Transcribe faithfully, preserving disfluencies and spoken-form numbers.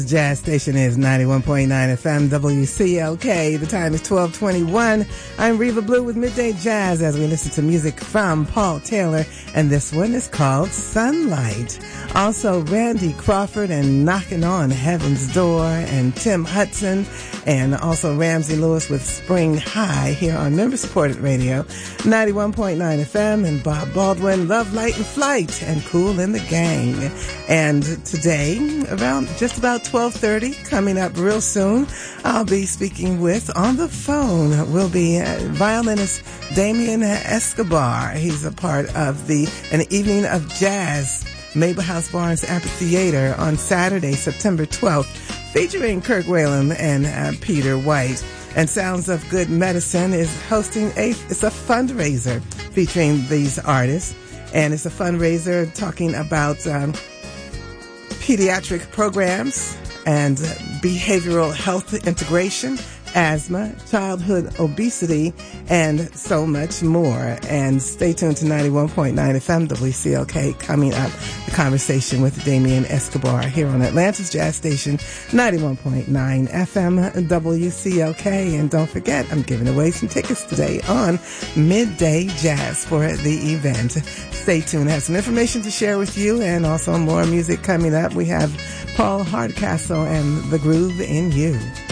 Jazz station is ninety-one point nine F M W C L K. The time is twelve twenty-one. I'm Reva Blue with Midday Jazz as we listen to music from Paul Taylor, and this one is called Sunlight. Also, Randy Crawford and Knocking on Heaven's Door, and Tim Hudson, and also Ramsey Lewis with Spring High here on member-supported radio, ninety-one point nine F M, and Bob Baldwin, Love, Light, and Flight, and Cool in the Gang. And today, around just about twelve thirty, coming up real soon, I'll be speaking with, on the phone, will be uh, violinist Damien Escobar. He's a part of the An Evening of Jazz, Mabel House Barnes Amphitheater on Saturday, September twelfth, featuring Kirk Whalum and uh, Peter White. And Sounds of Good Medicine is hosting a, it's a fundraiser featuring these artists. And it's a fundraiser talking about um, pediatric programs and behavioral health integration, asthma, childhood obesity, and so much more. And stay tuned to ninety-one point nine F M W C L K. Coming up, the conversation with Damien Escobar here on Atlanta's Jazz Station, ninety-one point nine F M W C L K. And don't forget, I'm giving away some tickets today on Midday Jazz for the event. Stay tuned. I have some information to share with you and also more music coming up. We have Paul Hardcastle and The Groove in You.